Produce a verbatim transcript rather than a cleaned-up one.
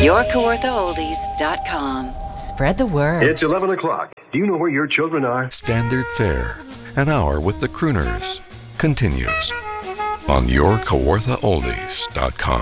your kawartha oldies dot com. Spread the word. It's eleven o'clock. Do you know where your children are? Standard Fare, an hour with the crooners, continues on your kawartha oldies dot com.